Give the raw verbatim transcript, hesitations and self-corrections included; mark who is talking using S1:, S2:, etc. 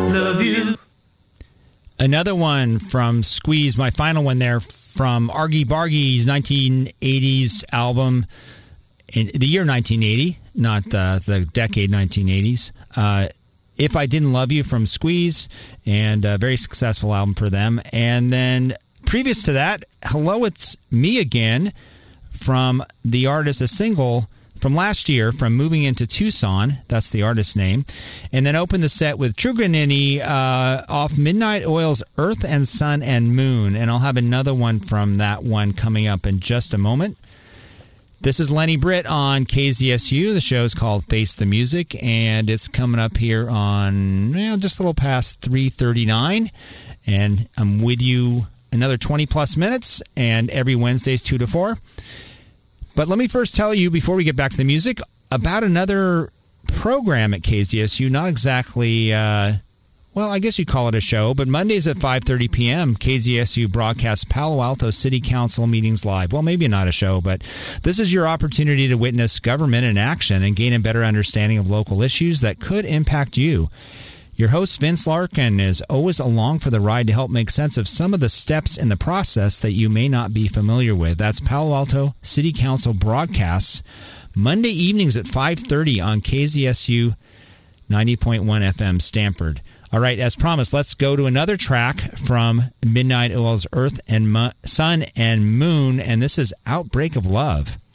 S1: love you.
S2: Another one from Squeeze, my final one there, from Argy Bargy's nineteen eighties album, in the year nineteen eighty, not uh, the decade nineteen eighties. Uh, If I Didn't Love You from Squeeze, and a very successful album for them. And then previous to that, Hello, It's Me Again from the artist, a single from last year, from Moving Into Tucson. That's the artist's name. And then opened the set with Truganini uh, off Midnight Oil's Earth and Sun and Moon. And I'll have another one from that one coming up in just a moment. This is Lenny Britt on K Z S U. The show is called Face the Music, and it's coming up here on well, just a little past three thirty-nine. And I'm with you another twenty-plus minutes, and every Wednesday's two to four. But let me first tell you, before we get back to the music, about another program at K Z S U. Not exactly, uh, well, I guess you'd call it a show, but Mondays at five thirty p.m., K Z S U broadcasts Palo Alto City Council meetings live. Well, maybe not a show, but this is your opportunity to witness government in action and gain a better understanding of local issues that could impact you. Your host, Vince Larkin, is always along for the ride to help make sense of some of the steps in the process that you may not be familiar with. That's Palo Alto City Council broadcasts Monday evenings at five thirty on K Z S U ninety point one F M Stanford. All right, as promised, let's go to another track from Midnight Oil's Earth and Mo- Sun and Moon, and this is Outbreak of Love.